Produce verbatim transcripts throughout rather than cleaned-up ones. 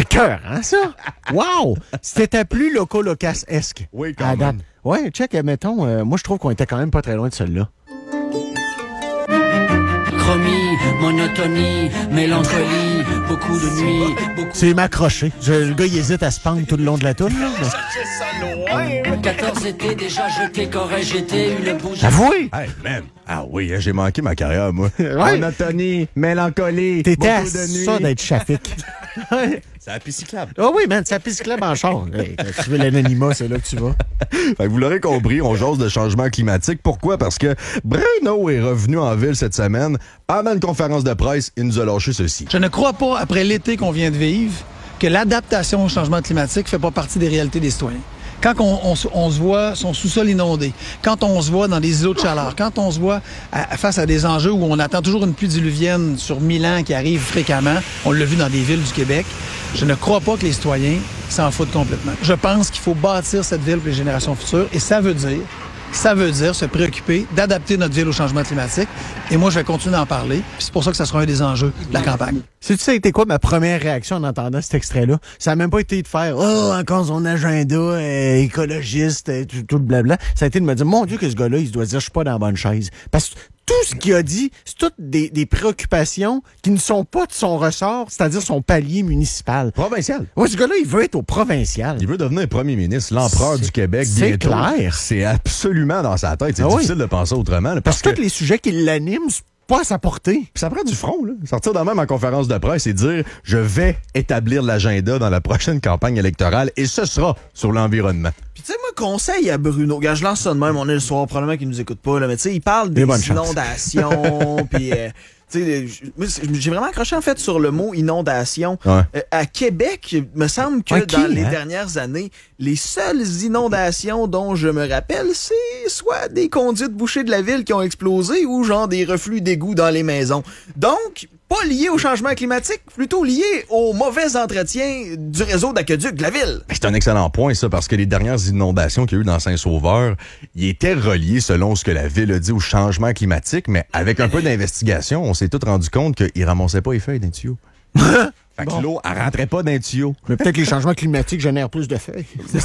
cœur, hein, ça? Wow! C'était plus loco-locas-esque. Oui, quand même. Date. Ouais, check, mettons, euh, moi, je trouve qu'on était quand même pas très loin de celle-là. Chromie, monotonie, mélancolie, beaucoup de nuits, beaucoup... C'est m'accroché. Le gars, il hésite à se pendre tout le long de la toune, là. quatorze étés déjà jeté, qu'aurais j'été une bougie... Avouez! Hey, man. Ah oui, hein, j'ai manqué ma carrière, moi. Ouais. Monotonie, mélancolie, T'étais à beaucoup de nuits. ça d'être chafique. C'est la piste cyclable. Ah oh oui, man, c'est la piste cyclable en char. Hey, quand tu veux l'anonymat, c'est là que tu vas. Fait que vous l'aurez compris, on jase de changement climatique. Pourquoi? Parce que Bruno est revenu en ville cette semaine. Pendant une conférence de presse, il nous a lâché ceci. Je ne crois pas, après l'été qu'on vient de vivre, que l'adaptation au changement climatique fait pas partie des réalités des citoyens. Quand on, on, on se voit son sous-sol inondé, quand on se voit dans des îlots de chaleur, quand on se voit à, face à des enjeux où on attend toujours une pluie diluvienne sur mille ans qui arrive fréquemment, on l'a vu dans des villes du Québec, je ne crois pas que les citoyens s'en foutent complètement. Je pense qu'il faut bâtir cette ville pour les générations futures et ça veut dire, ça veut dire se préoccuper d'adapter notre ville au changement climatique. Et moi, je vais continuer d'en parler. Puis c'est pour ça que ça sera un des enjeux de la campagne. Sais-tu, ça a été quoi ma première réaction en entendant cet extrait-là? Ça n'a même pas été de faire « Oh, encore son agenda euh, écologiste, euh, tout, tout le blabla. » Ça a été de me dire « Mon Dieu, que ce gars-là, il se doit dire « Je suis pas dans la bonne chaise. » Parce que tout ce qu'il a dit, c'est toutes des, des préoccupations qui ne sont pas de son ressort, c'est-à-dire son palier municipal. Provincial. Ouais, ce gars-là, il veut être au provincial. Il veut devenir premier ministre, l'empereur C'est- du Québec. c'est bientôt. clair. C'est absolument dans sa tête. C'est Ah oui. difficile de penser autrement. là, Parce parce que que tous les sujets qui l'animent, c'est pas à sa portée. Puis ça prend du front, là. Sortir de même en conférence de presse et dire « Je vais établir l'agenda dans la prochaine campagne électorale et ce sera sur l'environnement. Puis tu sais, moi, conseil à Bruno, gars, je lance ça de même, on est le soir, probablement qu'il nous écoute pas, là, mais tu sais, il parle des Des bonnes chances. inondations, puis... Euh, tu sais, j- moi, c'est- j'ai vraiment accroché, en fait, sur le mot inondation. Ouais. Euh, à Québec, il me semble que Ouais, qui, dans les hein? dernières années, les seules inondations dont je me rappelle, c'est soit des conduites bouchées de la ville qui ont explosé ou genre des reflux d'égouts dans les maisons. Donc, pas lié au changement climatique, plutôt lié au mauvais entretien du réseau d'aqueduc de la ville. Ben, c'est un excellent point, ça, parce que les dernières inondations qu'il y a eu dans Saint-Sauveur, ils étaient reliés, selon ce que la ville a dit, au changement climatique, mais avec un peu d'investigation, on s'est tous rendu compte qu'ils ramassaient pas les feuilles d'un tuyau. Fait que Bon. l'eau, elle rentrait pas d'un tuyau. Mais peut-être que les changements climatiques génèrent plus de feuilles.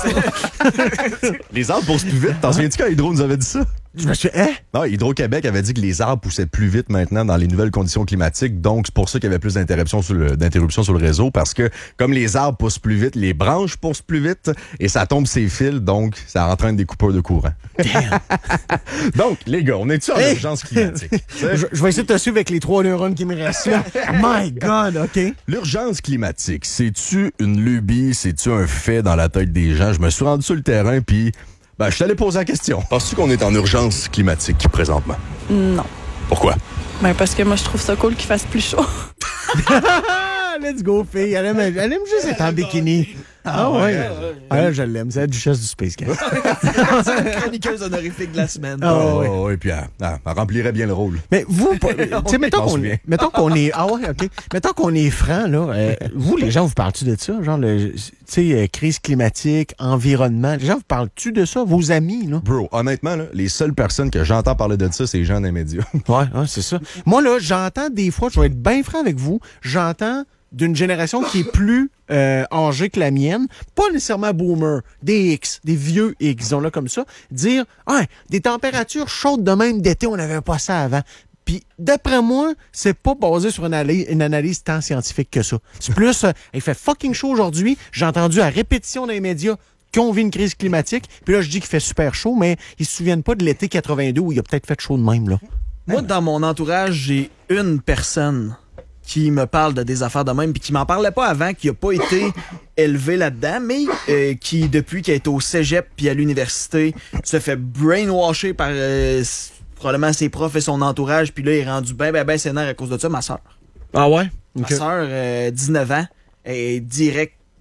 Les arbres poussent plus vite. T'en souviens-tu quand Hydro nous avait dit ça? Je me suis dit, hein? Non, Hydro-Québec avait dit que les arbres poussaient plus vite maintenant dans les nouvelles conditions climatiques. Donc, c'est pour ça qu'il y avait plus d'interruptions sur le, d'interruptions sur le réseau. Parce que, comme les arbres poussent plus vite, les branches poussent plus vite et ça tombe ses fils. Donc, ça entraîne des coupures de courant. Donc, les gars, on est-tu en Hey! urgence climatique? T'sais, Je, je vais essayer de te suivre avec les trois neurones qui me restent là. My God, OK. L'urgence climatique, c'est-tu une lubie? C'est-tu un fait dans la tête des gens? Je me suis rendu sur le terrain puis ben, je t'allais poser la question. Penses-tu qu'on est en urgence climatique présentement? Non. Pourquoi? Ben parce que moi, je trouve ça cool qu'il fasse plus chaud. Let's go, fille. Elle aime, elle aime juste être en bikini. Ah ouais. Ah, là, je l'aime. C'est la duchesse du Space Gas. C'est la chroniqueuse honorifique de la semaine. Ah ouais. Oh, et puis elle, elle- elle remplirait bien le rôle. Mais vous, tu sais, mettons m'en qu'on souviens. mettons qu'on est, ah ouais, ok, mettons qu'on est franc là. euh, vous, les gens, vous parlez-tu de ça, genre le, tu sais, euh, crise climatique, environnement. Les gens, vous parlez-tu de ça, vos amis là? Bro, honnêtement, là, les seules personnes que j'entends parler de ça, c'est les gens des médias. Ouais, ouais, c'est ça. Moi là, j'entends des fois, je vais être bien franc avec vous, j'entends d'une génération qui est plus euh, âgée que la mienne, pas nécessairement boomer, des X, des vieux X, disons-le comme ça, dire ah, des températures chaudes de même d'été, on n'avait pas ça avant. Puis, d'après moi, c'est pas basé sur une analyse, une analyse tant scientifique que ça. C'est plus, euh, il fait fucking chaud aujourd'hui, j'ai entendu à répétition dans les médias qu'on vit une crise climatique, puis là, je dis qu'il fait super chaud, mais ils se souviennent pas de l'été quatre-vingt-deux où il a peut-être fait chaud de même, là. Moi, dans mon entourage, j'ai une personne qui me parle de des affaires de même, puis qui m'en parlait pas avant, qui a pas été élevé là-dedans, mais euh, qui, depuis qu'il est au cégep puis à l'université, se fait brainwasher par euh, s- probablement ses profs et son entourage, puis là, il est rendu ben, ben, ben sénère à cause de ça, ma soeur. Ah ouais? Ma soeur, euh, dix-neuf ans, est direct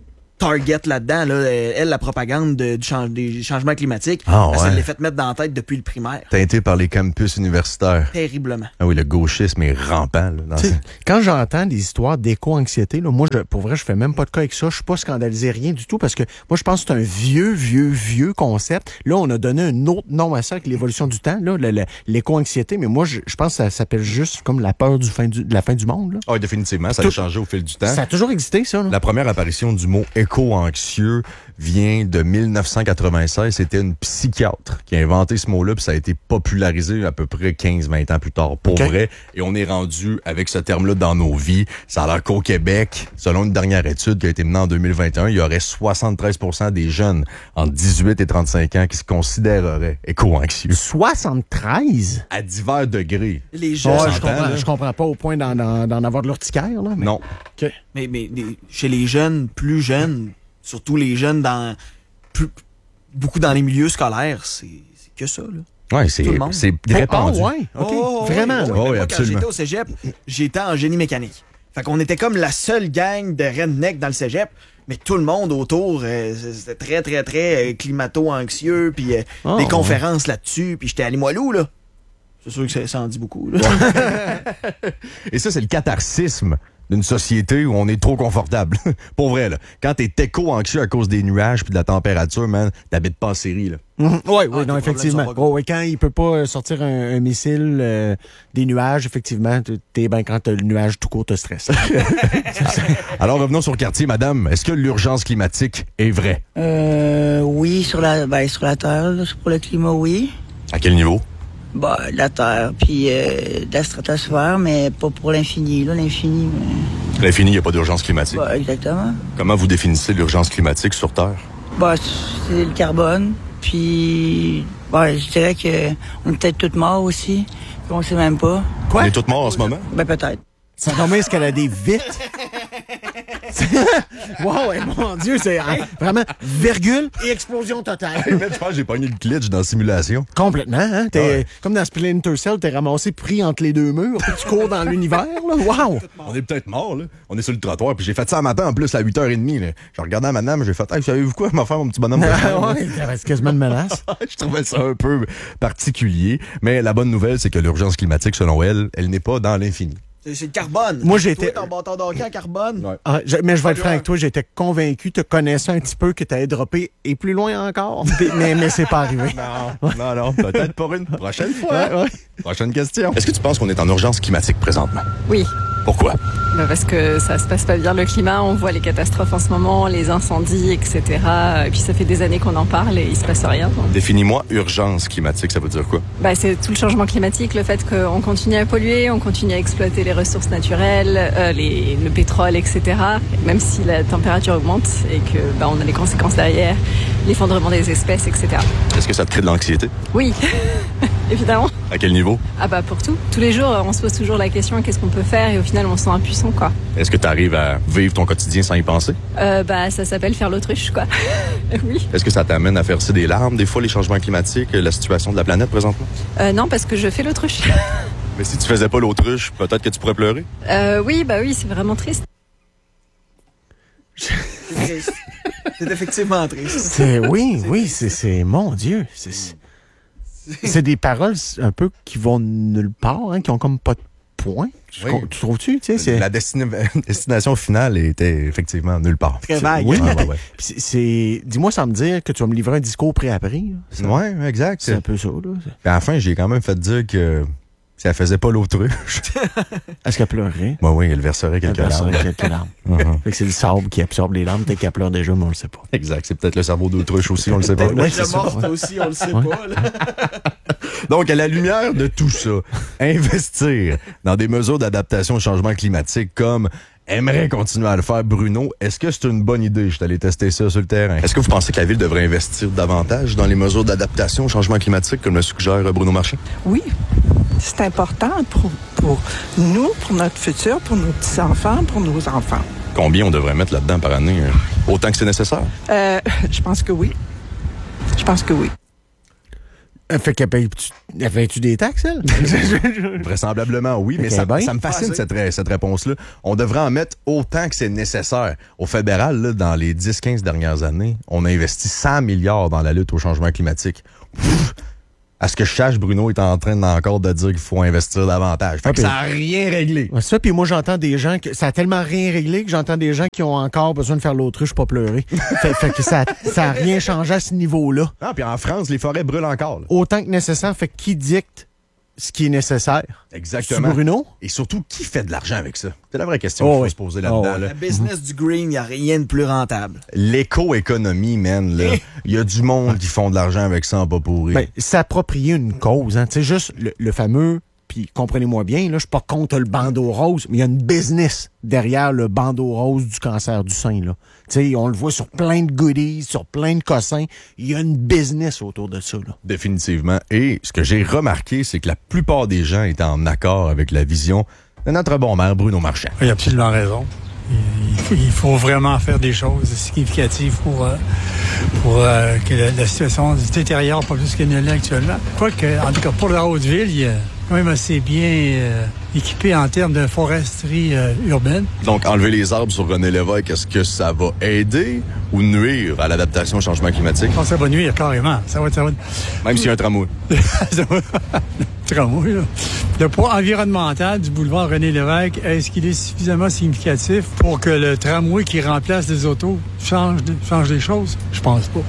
target là-dedans. Là. Elle, la propagande de, du change, des changements climatiques, Ah, elle se ouais. l'est fait mettre dans la tête depuis le primaire. Teinté par les campus universitaires. Terriblement. Ah oui, le gauchisme est rampant. Là, dans Tu sais, ce- quand j'entends des histoires d'éco-anxiété, là, moi, je, pour vrai, je fais même pas de cas avec ça. Je suis pas scandalisé, rien du tout, parce que moi, je pense que c'est un vieux, vieux, vieux concept. Là, on a donné un autre nom à ça avec l'évolution du temps, là, le- le- l'éco-anxiété, mais moi, je, je pense que ça s'appelle juste comme la peur du fin du, de la fin du monde. Là. Ah, définitivement, ça a Tout- changé au fil du temps. Ça a toujours existé, ça. Là. La première apparition du mot éco-anxieux vient de mille neuf cent quatre-vingt-seize. C'était une psychiatre qui a inventé ce mot-là, puis ça a été popularisé à peu près quinze vingt ans plus tard, pour Okay. vrai. Et on est rendu avec ce terme-là dans nos vies. Ça a l'air qu'au Québec, selon une dernière étude qui a été menée en deux mille vingt et un, il y aurait soixante-treize pour cent des jeunes entre dix-huit et trente-cinq ans qui se considéreraient éco-anxieux. soixante-treize? À divers degrés. Les jeunes. Ouais, s'entend, je comprends, là. je comprends pas au point d'en, d'en, d'en avoir de l'urticaire, là. Mais... Non. OK. Mais, mais les- chez les jeunes, plus jeunes, surtout les jeunes dans plus, beaucoup dans les milieux scolaires, c'est c'est que ça. Là. Ouais, c'est Tout le monde. c'est Ah, répandu. ouais, OK. Oh, Vraiment, oui, là. oui, Oh, mais oui, moi, absolument. quand j'étais au cégep, j'étais en génie mécanique. Fait qu'on était comme la seule gang de redneck dans le cégep, mais tout le monde autour, euh, c'était très, très, très euh, climato-anxieux, puis euh, Oh, des ouais. conférences là-dessus, puis j'étais à Limoilou, là. C'est sûr que ça, ça en dit beaucoup, là. Et ça, c'est le catharsisme d'une société où on est trop confortable. Pour vrai, là. Quand t'es éco-anxieux à cause des nuages puis de la température, man, t'habites pas en série, là. Oui, oui, Ah, non, tes problèmes effectivement. sont pas gros. Oh, oui, quand il peut pas sortir un, un missile euh, des nuages, effectivement, t'es ben quand t'as le nuage tout court te stresse. Alors, revenons sur le quartier, madame. Est-ce que l'urgence climatique est vraie? Euh, oui, sur la, ben, sur la Terre, là, pour le climat, oui. À quel niveau? Bah, la Terre, puis euh, de la stratosphère, mais pas pour l'infini, là, l'infini. Mais... L'infini, il n'y a pas d'urgence climatique. Bah, exactement. Comment vous définissez l'urgence climatique sur Terre? Bah, c'est le carbone, puis, bah, je dirais que on est peut-être tous morts aussi, puis on sait même pas. Quoi? On est tous morts en ce moment? Ben, peut-être. Ça a dormi escalader vite. Wow, ouais, mon Dieu, c'est hein, vraiment virgule et explosion totale. Je pense que j'ai pogné le glitch dans la simulation. Complètement, hein? T'es, Ouais. comme dans Splinter Cell, t'es ramassé pris entre les deux murs, puis tu cours dans l'univers, là. Wow! On est peut-être morts, là. On est sur le trottoir, puis j'ai fait ça un matin en plus à huit heures trente. Là. Je regardais à madame, j'ai fait, hey, savez-vous quoi, m'a fait mon petit bonhomme. Ah ouais, c'est quasiment une menace. Je trouvais ça un peu particulier. Mais la bonne nouvelle, c'est que l'urgence climatique, selon elle, elle n'est pas dans l'infini. C'est c'est le carbone. Moi, j'étais- Toi, ton bâton d'hockey en carbone. Ouais. Ah, je- mais je vais être franc avec toi, j'étais convaincu, te connaissant un petit peu, que t'allais dropper et plus loin encore. mais mais c'est pas arrivé. Non, non, non, peut-être pour une prochaine fois. Ouais, ouais. Prochaine question. Est-ce que tu penses qu'on est en urgence climatique présentement? Oui, Pourquoi? bah parce que ça se passe pas bien le climat, on voit les catastrophes en ce moment, les incendies, et cetera. Et puis ça fait des années qu'on en parle et il se passe rien. Donc, Définis-moi urgence climatique, ça veut dire quoi? bah c'est tout le changement climatique, le fait qu'on continue à polluer, on continue à exploiter les ressources naturelles, euh, les, le pétrole, et cetera. Même si la température augmente et que bah, on a les conséquences derrière, l'effondrement des espèces, et cetera. Est-ce que ça te crée de l'anxiété? Oui, évidemment. À quel niveau? Ah bah pour tout. Tous les jours, on se pose toujours la question qu'est-ce qu'on peut faire et au final on se sent impuissant quoi. Est-ce que tu arrives à vivre ton quotidien sans y penser? Euh, bah ça s'appelle faire l'autruche quoi. Oui. Est-ce que ça t'amène à verser des larmes, des fois, les changements climatiques, la situation de la planète présentement? Euh, non parce que je fais l'autruche. Mais si tu faisais pas l'autruche, peut-être que tu pourrais pleurer? Euh, oui bah oui c'est vraiment triste. C'est triste. C'est effectivement triste. C'est, oui, oui, c'est, c'est, mon Dieu, c'est, c'est des paroles un peu qui vont nulle part, hein, qui ont comme pas de point. Tu, Oui. tu trouves-tu, tu sais, c'est, La destina- destination finale était effectivement nulle part. Très vague. oui, Ouais, ouais, ouais. Puis c'est, c'est- dis-moi sans me dire que tu vas me livrer un discours pré-appris, là. C'est- Ouais, exact. C'est un peu ça, là. Puis à la fin, j'ai quand même fait dire que si elle faisait pas l'autruche, Est-ce qu'elle pleurerait? moi, oui, elle verserait quelques Elle larmes. verserait quelques larmes. Mhm. Fait que c'est le sable qui absorbe les larmes, peut-être qu'elle pleure déjà, mais on le sait pas. Exact. C'est peut-être le cerveau d'autruche aussi, on le sait pas. Ouais, Ouais, c'est c'est ça, morte ouais. aussi, on le sait Ouais. pas. Là. Donc, à la lumière de tout ça, investir dans des mesures d'adaptation au changement climatique comme aimerait continuer à le faire Bruno, est-ce que c'est une bonne idée? Je suis allé tester ça sur le terrain. Est-ce que vous pensez que la Ville devrait investir davantage dans les mesures d'adaptation au changement climatique, comme le suggère Bruno Marchand? Oui, c'est important pour, pour nous, pour notre futur, pour nos petits-enfants, pour nos enfants. Combien on devrait mettre là-dedans par année? euh, Autant que c'est nécessaire? Euh, je pense que oui. Je pense que oui. Euh, Fait qu'elle paye-tu elle paye-tu des taxes, elle? Vraisemblablement, oui, mais Fait ça, qu'elle est bien. ça me fascine Ah, cette, ré- cette réponse-là. On devrait en mettre autant que c'est nécessaire. Au fédéral, là, dans les dix quinze dernières années, on a investi cent milliards dans la lutte au changement climatique. Pff, à ce que je sache, Bruno est en train encore de dire qu'il faut investir davantage. Fait que Ah, ça n'a rien réglé. Ouais, ça, puis moi, j'entends des gens que ça a tellement rien réglé que j'entends des gens qui ont encore besoin de faire l'autruche, pas pleurer. fait, fait que ça ça a rien changé à ce niveau-là. Ah, puis en France, les forêts brûlent encore. là. Autant que nécessaire, fait qui dicte ce qui est nécessaire? Exactement. C'est Bruno? Et surtout, qui fait de l'argent avec ça? C'est la vraie question Oh qu'il faut oui. se poser là-dedans. Oh oui. là. La business du green, il n'y a rien de plus rentable. L'éco-économie, man, là. Il y a du monde qui font de l'argent avec ça en pas pourri. Ben, s'approprier une cause, hein. Tu sais, juste le, le fameux, puis comprenez-moi bien, là, je suis pas contre le bandeau rose, mais il y a une business derrière le bandeau rose du cancer du sein, là. Tu sais, on le voit sur plein de goodies, sur plein de cossins. Il y a une business autour de ça, là. Définitivement. Et ce que j'ai remarqué, c'est que la plupart des gens étaient en accord avec la vision de notre bon maire, Bruno Marchand. Il a absolument raison. Il, il faut vraiment faire des choses significatives pour, euh, pour euh, que la, la situation se détériore pas plus qu'elle ne l'est actuellement. Je crois que, en tout cas, pour la Haute-Ville, il est quand même assez bien euh, équipé en termes de foresterie euh, urbaine. Donc, enlever les arbres sur René Lévesque, est-ce que ça va aider ou nuire à l'adaptation au changement climatique? Je pense que ça va nuire carrément. Ça va, ça va... Même s'il y a un tramway. ça va... tramway, là. Le poids environnemental du boulevard René Lévesque, est-ce qu'il est suffisamment significatif pour que le tramway qui remplace les autos change, de- change les choses? Je pense pas.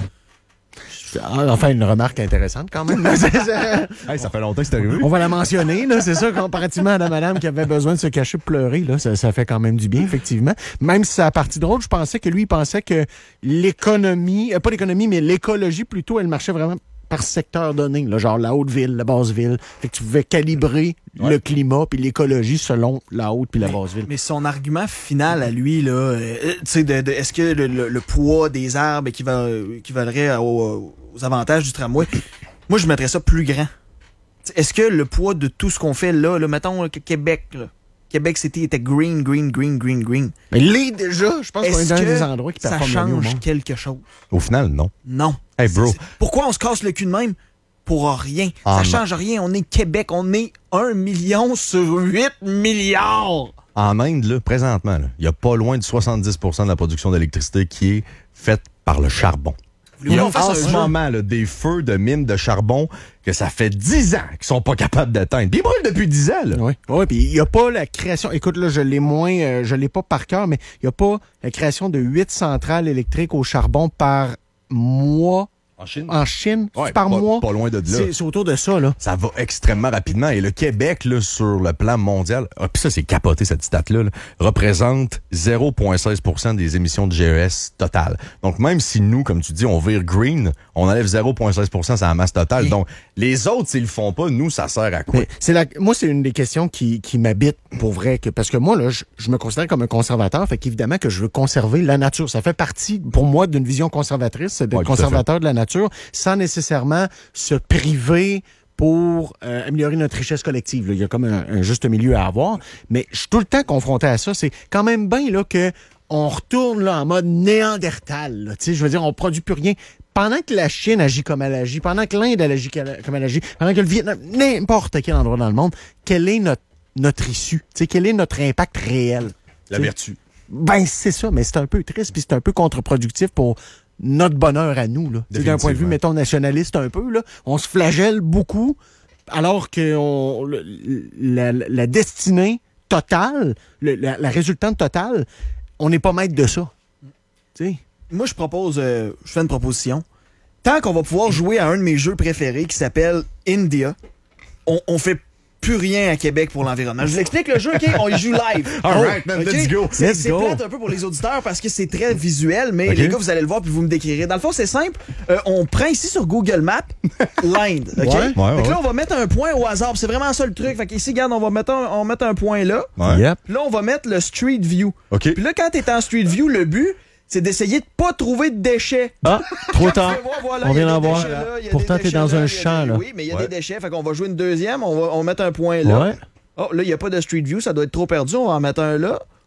Enfin, une remarque intéressante quand même. Hey, ça fait longtemps que c'est arrivé. On va la mentionner, là. C'est ça, comparativement à la madame qui avait besoin de se cacher pour pleurer, là. Ça, ça fait quand même du bien, effectivement. Même si ça a parti drôle, je pensais que lui, il pensait que l'économie, euh, pas l'économie, mais l'écologie, plutôt, elle marchait vraiment par secteur donné, là, genre la haute ville, la basse ville. Fait que tu pouvais calibrer Ouais. le climat puis l'écologie selon la haute puis la basse ville. Mais son argument final à lui, là, euh, tu sais, de, de- est-ce que le, le- le poids des arbres équival- équivalerait au- aux avantages du tramway? Moi, je mettrais ça plus grand. T'sais, est-ce que le poids de tout ce qu'on fait là, là mettons là, que Québec, là, Québec City était green, green, green, green, green. Mais l'est déjà, je pense qu'on est Est-ce dans que des endroits qui ça performent le mieux au change monde. quelque chose? Au final, non. Non. Hey, bro. C'est- c'est- Pourquoi on se casse le cul de même? Pour rien. Ah, ça non. change rien. On est Québec. On est un million sur huit milliards. En Inde, là, présentement, là, il y a pas loin de soixante-dix pour cent de la production d'électricité qui est faite par le charbon. Il y a Voulez-vous qu'on fasse en un ce jeu? moment là, des feux de mines de charbon que ça fait dix ans qu'ils sont pas capables d'atteindre. Puis ils brûlent depuis dix ans. Là. Oui, oui, puis il n'y a pas la création. Écoute, là, je l'ai moins, euh, je l'ai pas par cœur, mais il n'y a pas la création de huit centrales électriques au charbon par mois En Chine? en Chine. Ouais, par pas, mois. pas loin de là. C'est c'est autour de ça, là. Ça va extrêmement rapidement. Et le Québec, là, sur le plan mondial, ah, puis ça, c'est capoté, cette stat-là, là, représente zéro virgule seize pour cent des émissions de G E S totales. Donc, même si nous, comme tu dis, on vire green, on enlève zéro virgule seize pour cent sur la masse totale. Et- Donc, les autres, s'ils le font pas, nous, ça sert à quoi? Mais c'est la, moi, c'est une des questions qui, qui m'habite pour vrai. Que, parce que moi, là, je, je me considère comme un conservateur. Fait qu'évidemment que je veux conserver la nature. Ça fait partie, pour moi, d'une vision conservatrice, c'est d'être Ouais, tout à conservateur de la nature, sans nécessairement se priver pour euh, améliorer notre richesse collective. Là. Il y a comme un, un juste milieu à avoir. Mais je suis tout le temps confronté à ça. C'est quand même bien là que on retourne là, en mode néandertal. Là. Tu sais, je veux dire, on produit plus rien. Pendant que la Chine agit comme elle agit, pendant que l'Inde elle agit comme elle agit, pendant que le Vietnam, n'importe quel endroit dans le monde, quelle est notre, notre issue? Tu sais, quel est notre impact réel? La Tu sais, vertu. Ben, c'est ça, mais c'est un peu triste, puis c'est un peu contre-productif pour notre bonheur à nous. Là. Tu sais, d'un point de vue, Définitivement. mettons, nationaliste un peu, là, on se flagelle beaucoup, alors que on, le- la, la destinée totale, le- la, la résultante totale, on n'est pas maître de ça. Tu sais? Moi, je propose, euh, je fais une proposition. Tant qu'on va pouvoir jouer à un de mes jeux préférés qui s'appelle India, on, on fait plus rien à Québec pour l'environnement. Je vous explique le jeu, OK? On y joue live. All right, man, OK? let's go. C'est Let's c'est go. plate un peu pour les auditeurs parce que c'est très visuel, mais OK. les gars, vous allez le voir puis vous me décrirez. Dans le fond, c'est simple. Euh, on prend ici sur Google Maps l'Inde, OK? Ouais, ouais, Fait que ouais. là, on va mettre un point au hasard. C'est vraiment ça le truc. Fait qu'ici, regarde, on va mettre un, on va mettre un point là. Ouais. Yep. Puis là, on va mettre le Street View. OK. Puis là, quand t'es en Street View, le but, c'est d'essayer de pas trouver de déchets. Ah, trop tard. Tu peux voir, voilà, On il y a vient des d'en voir. déchets là, il y a Pourtant, des t'es déchets dans là, un il y a champ, des- là. Oui, mais il y a Ouais. des déchets. Fait qu'on va jouer une deuxième. On va, on va mettre un point là. Ouais. Oh, là, il n'y a pas de Street View. Ça doit être trop perdu. On va en mettre un là.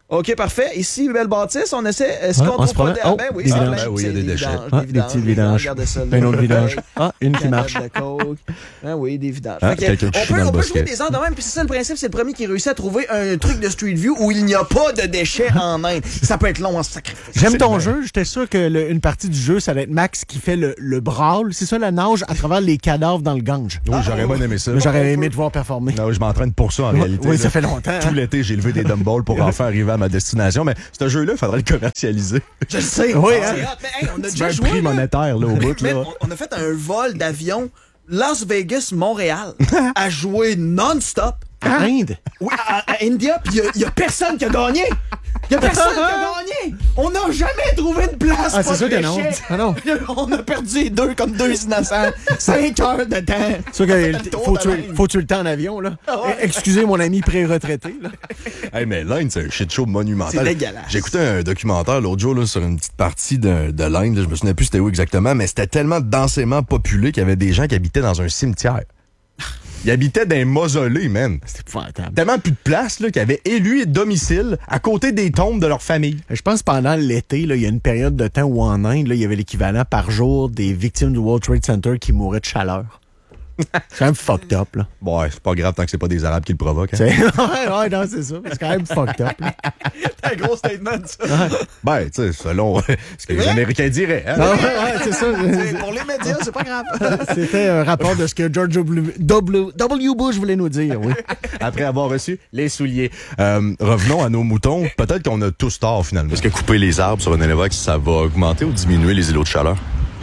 OK, parfait. Ici, belle bâtisse, on essaie. Est-ce Ouais, qu'on on se trouve pas promène. de... Oh, ben oui, des c'est vidanges. plein. Ben oui, il y a C'est des des déchets. vidanges, Ah, des des petites vidanges. vidanges. Regardez ça. Un autre vidange. Des Ah, une qui marche. canettes de coke. Ben oui, des vidanges. Ah, Fait que quelqu'un qui on chie peut, dans le on peut bosquet. trouver des arbres de même, puis c'est ça le principe, c'est le premier qui réussit à trouver un truc de Street View où il n'y a pas de déchets en Inde. Ça peut être long en sacrifice. J'aime ton jeu. J'étais sûr que le- une partie du jeu, ça allait être Max qui fait le, le brawl. C'est ça, la nage à travers les cadavres dans le Gange. Oui, j'aurais bien aimé ça. Mais J'aurais aimé te voir performer. Non, je m'entraîne pour ça en Oui, réalité. oui, là. ça fait longtemps. Tout hein. l'été, j'ai levé des dumbbells pour enfin arriver à ma destination. Mais ce jeu-là, il faudrait le commercialiser. Je le sais. Oui, Ah, hein. c'est hot. Mais hey, on a Tu déjà veux un joué. prix là. monétaire là, au bout. Man, Là. on, on a fait un vol d'avion Las Vegas-Montréal à jouer non-stop. À Inde. Oui, à, à India, puis il y, a personne qui a gagné. Il y a personne qui a gagné. On n'a jamais trouvé de place. Ah, pas c'est sûr de que non. déchets. Ah non. On a perdu les deux comme deux innocents. Cinq heures de temps. C'est sûr qu'il Le tour faut, de tuer, l'Inde. faut tuer le temps en avion, là. Ah ouais. Eh, Excusez mon ami pré-retraité, là. Hey, mais l'Inde, c'est un shit show monumental. C'est dégueulasse. J'ai écouté un documentaire l'autre jour là, sur une petite partie de, de l'Inde. là. Je me souviens plus c'était où exactement, mais c'était tellement densément populé qu'il y avait des gens qui habitaient dans un cimetière. Ils habitaient dans un mausolée, man. C'est épouvantable. Tellement plus de place là, qu'ils avaient élu domicile à côté des tombes de leur famille. Je pense que pendant l'été, là, il y a une période de temps où en Inde, là, il y avait l'équivalent par jour des victimes du World Trade Center qui mouraient de chaleur. C'est quand même fucked up, là. Bon, ouais, c'est pas grave tant que c'est pas des Arabes qui le provoquent. hein. C'est... ouais, ouais, non, c'est ça. C'est quand même fucked up, là. C'est un gros statement, ça. Ben, tu sais, selon ce que les vrai? Américains diraient. Hein? Ah, ouais, ouais, c'est ça. C'est- Pour les médias, c'est pas grave. C'était un rapport de ce que George W. W. W. Bush voulait nous dire, oui. Après avoir reçu les souliers. Euh, revenons à nos moutons. Peut-être qu'on a tous tort, finalement. Est-ce que couper les arbres sur un élevax, ça va augmenter ou diminuer les îlots de chaleur?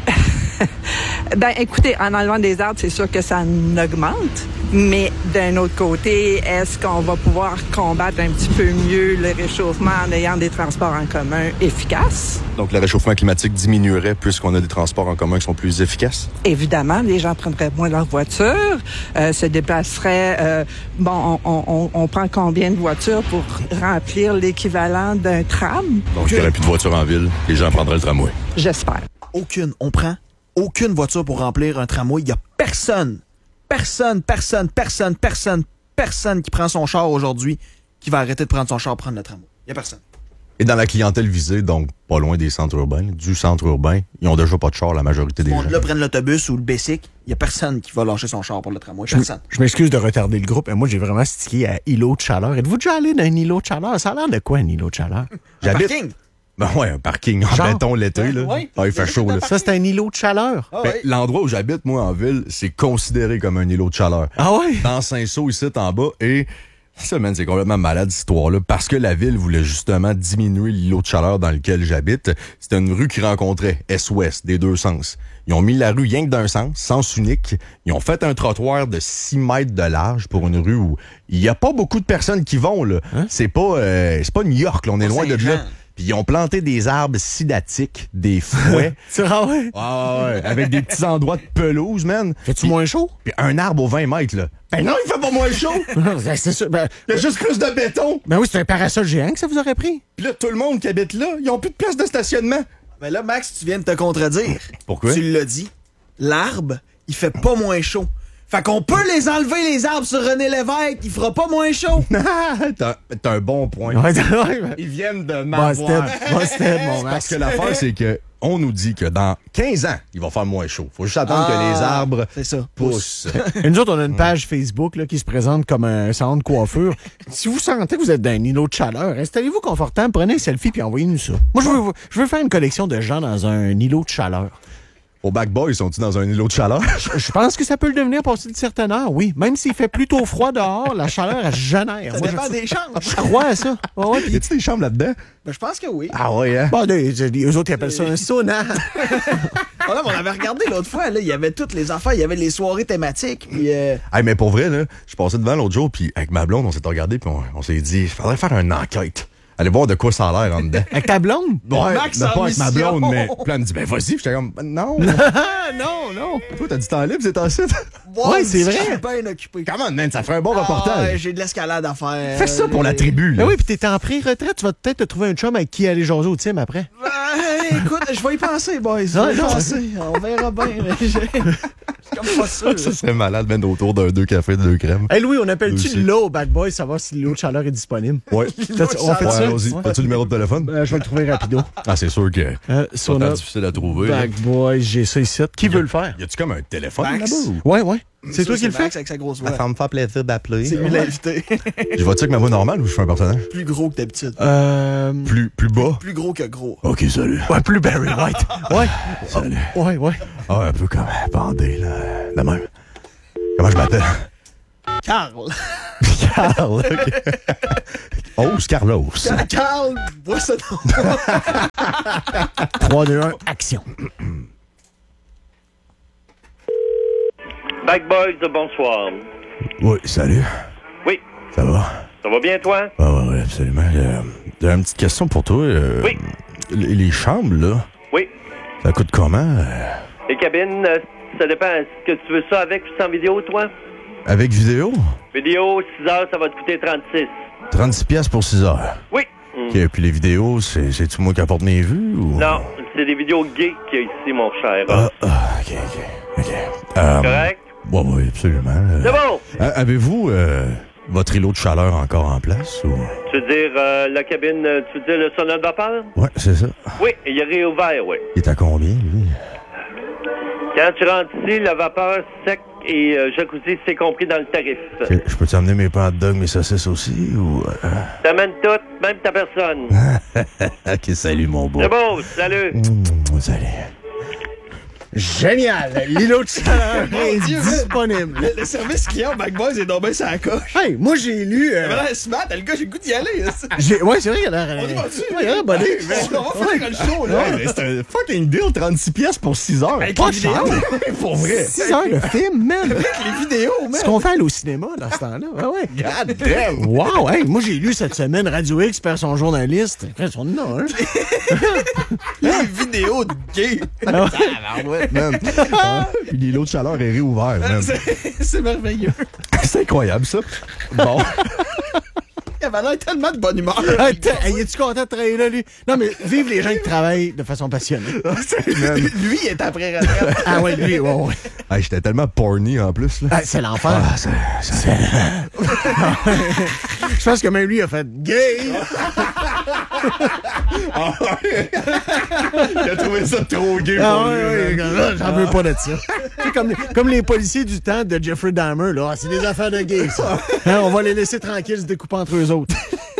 Ben, écoutez, en enlevant des arbres, c'est sûr que ça en augmente. Mais d'un autre côté, est-ce qu'on va pouvoir combattre un petit peu mieux le réchauffement en ayant des transports en commun efficaces? Donc, le réchauffement climatique diminuerait puisqu'on a des transports en commun qui sont plus efficaces? Évidemment, les gens prendraient moins leur voiture, euh, se déplaceraient. Euh, bon, on, on, on prend combien de voitures pour remplir l'équivalent d'un tram? Donc, il n'y aurait plus de voitures en ville. Les gens prendraient le tramway. J'espère. Aucune. On prend aucune voiture pour remplir un tramway. Il y a personne, personne, personne, personne, personne, personne qui prend son char aujourd'hui qui va arrêter de prendre son char pour prendre le tramway. Il y a personne. Et dans la clientèle visée, donc pas loin des centres urbains, du centre urbain, ils ont déjà pas de char, la majorité des Tout le gens. monde là prenne l'autobus ou le Bessic. Il y a personne qui va lâcher son char pour le tramway. Je, Personne. je m'excuse de retarder le groupe, mais moi, j'ai vraiment stické à îlot de chaleur. Êtes-vous déjà allé dans un îlot de chaleur? Ça a l'air de quoi, un îlot de chaleur? Un J'habite. parking. Ben ouais, un parking en Genre? béton l'été, là. Ouais. Ah, il fait chaud, là. Ça, c'est un îlot de chaleur. Ah Ben, ouais. l'endroit où j'habite, moi, en ville, c'est considéré comme un îlot de chaleur. Ah ouais? Dans Saint-Saul, ici, en bas, et ça, man, c'est complètement malade, cette histoire-là, parce que la ville voulait justement diminuer l'îlot de chaleur dans lequel j'habite. C'était une rue qui rencontrait est-ouest, des deux sens. Ils ont mis la rue rien que d'un sens, sens unique. Ils ont fait un trottoir de six mètres de large pour une rue où il y a pas beaucoup de personnes qui vont, là. Hein? C'est pas, euh, c'est pas New York, là, on est loin de Saint-Jean. là. Puis ils ont planté des arbres sidatiques, des fouets. C'est ah ouais? Ah ouais, avec des petits endroits de pelouse, man. Fais-tu moins chaud? Puis un arbre aux vingt mètres, là. Ben non, il fait pas moins chaud! Ben, c'est sûr. Ben, Il y a juste plus de béton! ben oui, c'est un parasol géant que ça vous aurait pris. Puis là, tout le monde qui habite là, ils ont plus de place de stationnement. Ben là, Max, tu viens de te contredire. Pourquoi? Tu l'as dit. L'arbre, il fait pas moins chaud. Fait qu'on peut les enlever, les arbres sur René Lévesque. Il fera pas moins chaud. T'as t'as un bon point. Ouais, ouais, ben, Ils viennent de Busted, m'avoir. busted, mon Parce Max. que l'affaire, c'est que on nous dit que dans quinze ans, il va faire moins chaud. Faut juste attendre Ah, que les arbres c'est ça. poussent. Et nous autres, on a une page Facebook là, qui se présente comme un salon de coiffure. Si vous sentez que vous êtes dans un îlot de chaleur, installez-vous confortable, prenez un selfie puis envoyez-nous ça. Moi, je veux, je veux faire une collection de gens dans un îlot de chaleur. Au Back Boy, sont-ils dans un îlot de chaleur? Je pense que ça peut le devenir passer de certaines heures, oui. Même s'il fait plutôt froid dehors, la chaleur, elle génère. Ça Moi, dépend je, des chambres. je crois à ça. Ouais, ouais, Y puis- a-tu des chambres là-dedans? Ben, je pense que oui. Ah ouais, hein? bon, les, les- eux autres, ils appellent ça un sauna. Ah non, mais on avait regardé l'autre fois, là, il y avait toutes les affaires, il y avait les soirées thématiques, puis euh, Hey, mais pour vrai, là, je passais devant l'autre jour, puis avec ma blonde, on s'est regardé, puis on, on s'est dit, il faudrait faire une enquête. Aller voir de quoi ça a l'air en dedans. Avec ta blonde? Ouais, Max mais en pas avec ma mission. blonde, mais. Puis là, elle me dit, ben vas-y, puis j'étais comme, ben, non. Ah, non, non. Toi, t'as du temps libre, c'est en site. wow, Ouais, c'est je vrai. suis bien occupé. Comment, man, ça ferait un bon Ah, reportage. j'ai de l'escalade à faire. Fais ça pour la J'ai- tribu, Ben là. oui, puis t'es en pré-retraite, tu vas peut-être te trouver un chum avec qui aller jaser au team après. Ben, écoute, je vais y penser, boys. Je Ah, vais y non, penser. On verra bien. mais j'ai- C'est comme pas sûr. Ça serait malade, même autour d'un deux cafés, deux crèmes. Hey Louis, on appelle-tu Aussi. l'eau au Bad Boy, savoir si l'eau de chaleur est disponible? Ouais. T'as- On fait Ouais, ça? allons-y. Ouais. As-tu le numéro de téléphone? Euh, je vais le trouver rapido. Ah, c'est sûr que Euh, c'est son pas up, difficile à trouver. là. Bad Boy, j'ai ça ici. Qui veut le faire? Y a-tu comme un téléphone Max. là-bas? ou- Ouais, ouais. C'est toi qui le Max fais? avec sa grosse voix. Ça me fait plaisir d'appeler. C'est lui l'invité. Je vais-tu avec ma voix normale ou je fais un personnage? Plus gros que d'habitude. Euh... Plus, plus bas? Plus gros que gros. Ok, salut. Ouais, plus Barry White. Ouais. Salut. Ouais, ouais. Ah, un peu comme bandé, là. De même. Comment je m'appelle? Carl. Carl, ok. Oh, Carlos. Carl, vois ça non. trois, deux, un, action. Backboys, bonsoir. Oui, salut. Oui, Ça va? ça va bien, toi? Ah, ouais, ouais, absolument. Euh, J'ai une petite question pour toi. euh, Oui. Les, les chambres, là, Oui. ça coûte comment? euh, Les cabines, euh, ça dépend. Est-ce que tu veux ça avec ou sans vidéo, toi? Avec vidéo? Vidéo, six heures, ça va te coûter trente-six. trente-six piastres pour six heures. Oui. Mm. OK, puis les vidéos, c'est- c'est-tu moi qui apporte mes vues? Ou... Non, c'est des vidéos gays qu'il y a ici, mon cher. Ah, ah, OK, OK, OK. Euh, Correct? Oui, oui, absolument. euh. C'est bon! Euh, Avez-vous euh, votre îlot de chaleur encore en place? Ou... Tu veux dire euh, la cabine, euh, tu veux dire le sauna de vapeur? Oui, c'est ça. Oui, il est réouvert, oui. Il est à combien, lui? Quand tu rentres ici, le vapeur sec et euh, jacuzzi, c'est compris dans le tarif. OK, je peux t'emmener mes pâtes de dog, mes saucisses aussi? Ou... euh? T'amènes tout, même ta personne. OK, salut, mon beau. C'est beau, salut! Mmh, salut. Génial! L'îlot de chaleur est Dieu, disponible. Le, le service client au Backboys est tombé sur la coche. Hey, moi, j'ai lu... euh, Voilà, smart, le gars, j'ai le goût d'y aller. Là. j'ai- Ouais, c'est vrai qu'il a l'air... On y va-tu? Ouais, il a l'air bonné. On va faire le show, là. Ouais, mais c'est un fucking deal, trante-six piastres pour six heures. Avec Pas les vidéos. cher. Pour vrai. six heures de film, man. Avec les vidéos, man. Ce qu'on fait aller au cinéma dans ce temps-là. Ouais, ouais. God damn. Wow, hey, moi, j'ai lu cette semaine Radio X perd son journaliste. Qu'est-ce qu'on a, hein? Les vidéos de gays. Ah Ouais, man. Ah, puis l'îlot de chaleur est réouvert, man. C'est c'est merveilleux. C'est incroyable, ça. Bon. Il avait l'air tellement de bonne humeur. Hey, t'es- hey, es-tu content de travailler là, lui? Non, mais vive les gens qui travaillent de façon passionnée. Lui, il est après retraite. Ah ouais, lui, ouais, ouais. Hey, j'étais tellement porny en plus, là. Ah, c'est l'enfer. Ah, c'est... c'est- Je pense que même lui a fait gay. Il a trouvé ça trop gay Ah pour ouais, lui, ouais, man. là, j'en veux pas de ça. C'est comme, comme les policiers du temps de Jeffrey Dahmer, là. Ah, c'est des affaires de gays, ça. Hein, on va les laisser tranquilles se découper entre eux autres.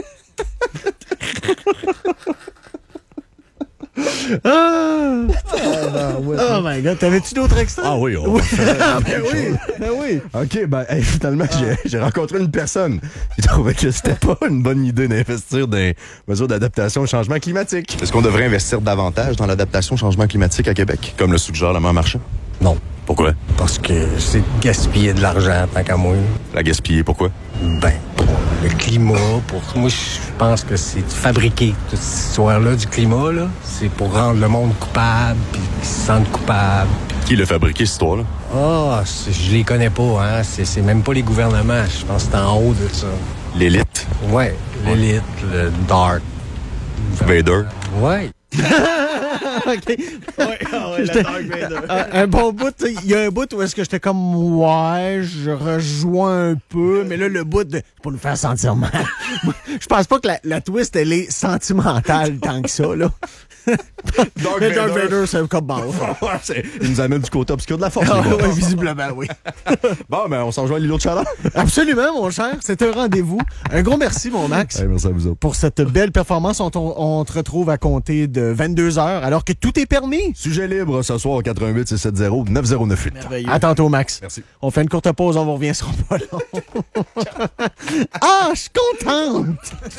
Ah! Oh my God, t'avais-tu d'autres extraits? Ah oui, on Oui. va faire Ah, ben oui, ben oui. OK, ben hey, finalement, j'ai, j'ai rencontré une personne qui trouvait que c'était pas une bonne idée d'investir dans les mesures d'adaptation au changement climatique. Est-ce qu'on devrait investir davantage dans l'adaptation au changement climatique à Québec, comme le suggère la main Marchand? Non. Pourquoi? Parce que c'est gaspiller de l'argent, tant qu'à moi. La gaspiller, pourquoi? Ben, pour le climat, pour... Moi, je pense que c'est fabriqué, toute cette histoire-là du climat, là. C'est pour rendre le monde coupable, puis qu'ils se sentent coupables. Qui l'a fabriqué, cette histoire-là? Ah, c'est- je les connais pas, hein. C'est c'est même pas les gouvernements. Je pense que c'est en haut de ça. L'élite. Ouais, l'élite, le dark. Vader. Ouais. OK. Ouais, ah ouais, J'étais- la Dark Vader. un, un bon bout, il y a un bout où est-ce que j'étais comme, ouais, je rejoins un peu, mais là, le bout de, pour nous faire sentir mal. Je pense pas que la, la twist, elle est sentimentale tant que ça, là. Dark Le Dark Vader. Vader, c'est comme bon. Ouais, c'est- Il nous amène du côté obscur de la force. Ah, les gars. ouais, visiblement, oui. Bon, ben, on s'en rejoint à l'îlot de chaleur. Absolument, mon cher. C'est un rendez-vous. Un gros merci, mon Max. Hey, merci à vous autres. Pour cette belle performance, on, on, on te retrouve à compter de vingt-deux heures, alors que tout est permis. Sujet libre ce soir au quatre-vingt-huit six sept zéro neuf zéro neuf huit. Merveilleux. À tantôt, Max. Merci. On fait une courte pause, on vous revient sur pas long. Ah, je suis contente!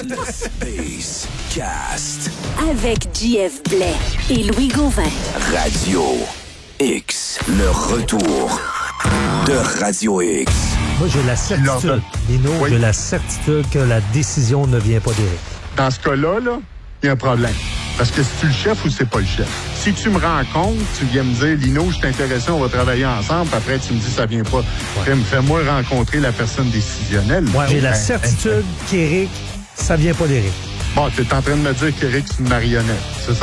Cast. Avec J F Blais et Louis Gauvin. Radio X. Le retour de Radio X. Moi, j'ai la certitude, Lino, j'ai la certitude que la décision ne vient pas d'Éric. Dans ce cas-là, là, il y a un problème. Parce que c'est-tu le chef ou c'est pas le chef? Si tu me rencontres, tu viens me dire, Lino, je suis intéressé, on va travailler ensemble, puis après, tu me dis, ça vient pas. Fais- Fais-moi rencontrer la personne décisionnelle. Ouais, j'ai la Ben, certitude qu'Éric, ça vient pas d'Éric. Bon, tu es en train de me dire qu'Éric, c'est une marionnette, c'est ça?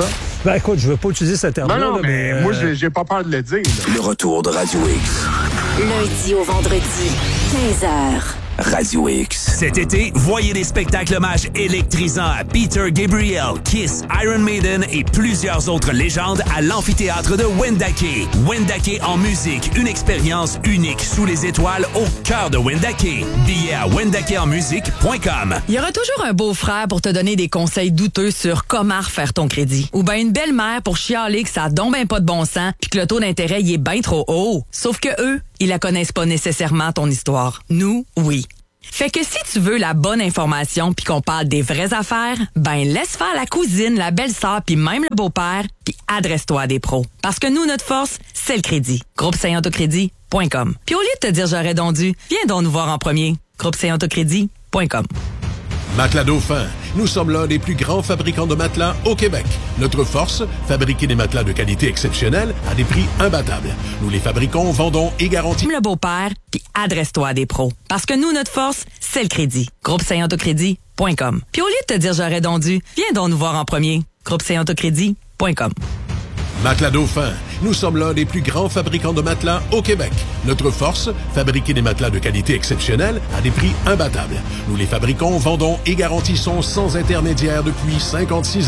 Ben écoute, je veux pas utiliser ce terme-là. Non, non, là, mais, mais moi, euh, j'ai, j'ai pas peur de le dire. Là. Le retour de Radio X. Lundi au vendredi, quinze heures. Radio X. Cet été, voyez des spectacles hommages électrisants à Peter Gabriel, Kiss, Iron Maiden et plusieurs autres légendes à l'amphithéâtre de Wendake. Wendake en musique, une expérience unique sous les étoiles au cœur de Wendake. Billets à wendake en musique point com. Il y aura toujours un beau-frère pour te donner des conseils douteux sur comment refaire ton crédit. Ou bien une belle-mère pour chialer que ça a donc ben pas de bon sens puis que le taux d'intérêt y est bien trop haut. Sauf que eux, ils la connaissent pas nécessairement ton histoire. Nous, oui. Fait que si tu veux la bonne information puis qu'on parle des vraies affaires, ben laisse faire la cousine, la belle-sœur puis même le beau-père puis adresse-toi à des pros. Parce que nous, notre force, c'est le crédit. groupe saint autocrédit point com. Puis au lieu de te dire j'aurais donc dû, viens donc nous voir en premier. groupe saint autocrédit point com. Matelas Dauphin. Nous sommes l'un des plus grands fabricants de matelas au Québec. Notre force, fabriquer des matelas de qualité exceptionnelle à des prix imbattables. Nous les fabriquons, vendons et garantissons. Le beau-père, puis adresse-toi à des pros. Parce que nous, notre force, c'est le crédit. groupe saint autocrédit point com. Puis au lieu de te dire j'aurais donc dû, viens donc nous voir en premier. groupe saint autocrédit point com. Matelas Dauphin. Nous sommes l'un des plus grands fabricants de matelas au Québec. Notre force, fabriquer des matelas de qualité exceptionnelle à des prix imbattables. Nous les fabriquons, vendons et garantissons sans intermédiaire depuis cinquante-six ans.